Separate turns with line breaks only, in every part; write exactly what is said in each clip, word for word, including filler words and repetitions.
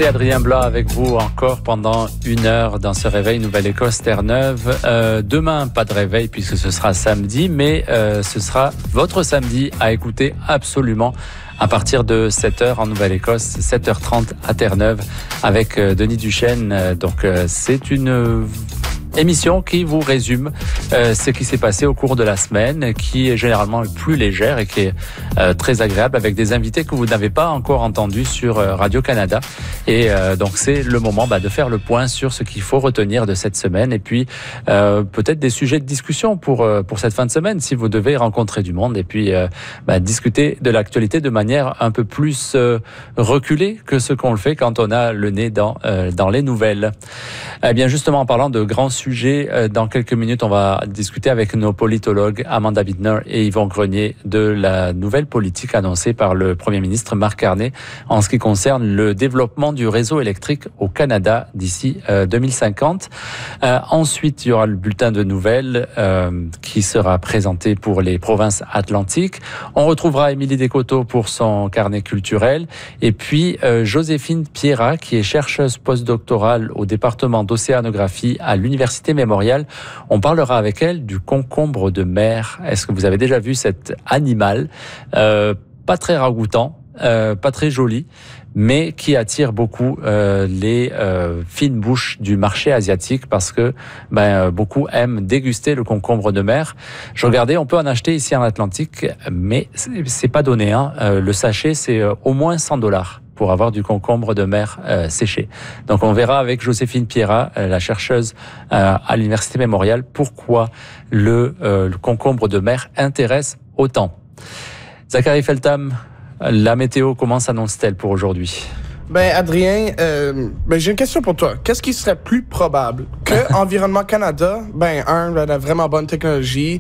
C'est Adrien Blas avec vous encore pendant une heure dans ce réveil Nouvelle-Écosse Terre-Neuve. Euh, demain, pas de réveil puisque ce sera samedi, mais euh, ce sera votre samedi à écouter absolument à partir de sept heures en Nouvelle-Écosse, sept heures trente à Terre-Neuve avec euh, Denis Duchesne. Donc euh, c'est une euh, émission qui vous résume euh, ce qui s'est passé au cours de la semaine, qui est généralement plus légère et qui est euh, très agréable avec des invités que vous n'avez pas encore entendus sur euh, Radio-Canada. Et euh, donc c'est le moment bah, de faire le point sur ce qu'il faut retenir de cette semaine et puis euh, peut-être des sujets de discussion pour euh, pour cette fin de semaine si vous devez rencontrer du monde et puis euh, bah, discuter de l'actualité de manière un peu plus euh, reculée que ce qu'on le fait quand on a le nez dans euh, dans les nouvelles. Eh bien justement en parlant de grands sujet. Dans quelques minutes, on va discuter avec nos politologues Amanda Bittner et Yvon Grenier de la nouvelle politique annoncée par le Premier ministre Mark Carney en ce qui concerne le développement du réseau électrique au Canada d'ici euh, deux mille cinquante. Euh, ensuite, il y aura le bulletin de nouvelles euh, qui sera présenté pour les provinces atlantiques. On retrouvera Émilie Descoteaux pour son carnet culturel et puis euh, Joséphine Pierrat qui est chercheuse postdoctorale au département d'océanographie à l'Université Mémorial. On parlera avec elle du concombre de mer. Est-ce que vous avez déjà vu cet animal euh, pas très ragoûtant, euh, pas très joli, mais qui attire beaucoup euh, les euh, fines bouches du marché asiatique parce que ben, beaucoup aiment déguster le concombre de mer. Je regardais, on peut en acheter ici en Atlantique, mais c'est, c'est pas donné. Hein. Euh, le sachet, c'est euh, au moins cent dollars pour avoir du concombre de mer euh, séché. Donc on verra avec Joséphine Pierrat, euh, la chercheuse euh, à l'Université Mémorial, pourquoi le, euh, le concombre de mer intéresse autant. Zachary Feltham, la météo, comment s'annonce-t-elle pour aujourd'hui?
Ben, Adrien, euh, ben, j'ai une question pour toi. Qu'est-ce qui serait plus probable que Environnement Canada, ben, un, a vraiment bonne technologie,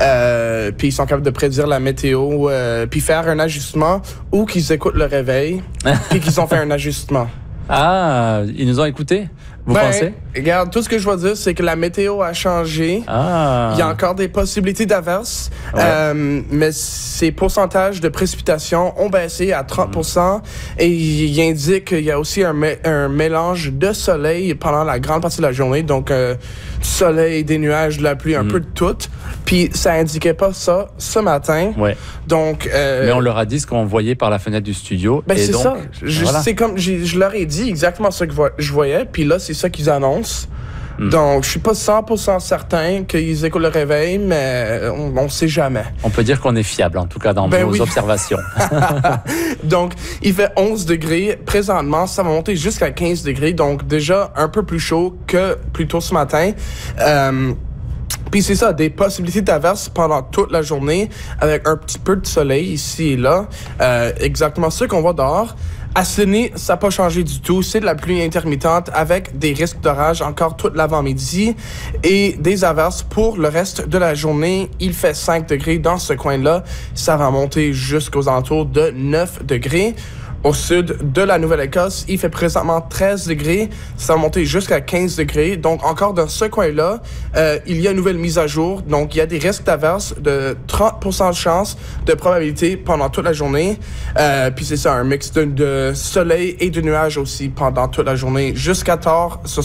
euh, puis ils sont capables de prédire la météo, euh, puis faire un ajustement, ou qu'ils écoutent le réveil, puis qu'ils ont fait un ajustement?
Ah, ils nous ont écoutés? Vous
ben,
pensez?
Regarde, tout ce que je veux dire, c'est que la météo a changé.
Ah.
Il y a encore des possibilités d'averses,
ouais.
euh, mais ces pourcentages de précipitations ont baissé à trente pour cent. Mmh. Et il indique qu'il y a aussi un, mé- un mélange de soleil pendant la grande partie de la journée. Donc, euh, soleil, des nuages, de la pluie, un mmh. peu de tout. Puis, ça indiquait pas ça ce matin.
Ouais.
Donc, euh,
mais on leur a dit ce qu'on voyait par la fenêtre du studio.
Ben,
et
c'est
donc,
ça. Je,
voilà.
C'est comme, je leur ai dit exactement ce que je voyais. Puis là, c'est ça qu'ils annoncent. Mm. Donc, je suis pas cent pour cent certain qu'ils écoutent le réveil, mais on, on sait jamais.
On peut dire qu'on est fiable, en tout cas, dans
ben
nos
oui.
observations.
Donc, il fait onze degrés. Présentement, ça va monter jusqu'à quinze degrés. Donc, déjà un peu plus chaud que plus tôt ce matin. Euh, Puis c'est ça, des possibilités d'averses pendant toute la journée avec un petit peu de soleil ici et là. Euh, exactement ce qu'on voit dehors. À Sydney, ça n'a pas changé du tout. C'est de la pluie intermittente avec des risques d'orage encore toute l'avant-midi et des averses pour le reste de la journée. Il fait cinq degrés dans ce coin-là. Ça va monter jusqu'aux alentours de neuf degrés. Au sud de la Nouvelle-Écosse, il fait présentement treize degrés. Ça va monter jusqu'à quinze degrés. Donc, encore dans ce coin-là, euh, il y a une nouvelle mise à jour. Donc, il y a des risques d'averses de trente pour cent de chance de probabilité pendant toute la journée. Euh, puis c'est ça, un mix de, de soleil et de nuages aussi pendant toute la journée. Jusqu'à tard, ce